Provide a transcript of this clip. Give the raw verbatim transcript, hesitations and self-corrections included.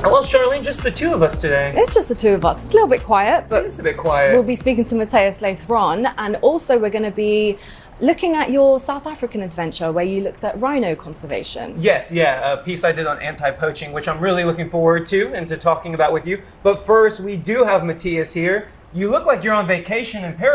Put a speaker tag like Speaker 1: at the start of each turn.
Speaker 1: Oh, well, Charlene, just the two of us today.
Speaker 2: It's just the two of us. It's a little bit quiet, but
Speaker 1: It's a bit quiet.
Speaker 2: we'll be speaking to Mateus later on. And also we're going to be looking at your South African adventure where you looked at rhino conservation.
Speaker 1: Yes, yeah, a piece I did on anti-poaching, which I'm really looking forward to and to talking about with you. But first, we do have Mateus here. You look like you're on vacation in Paris.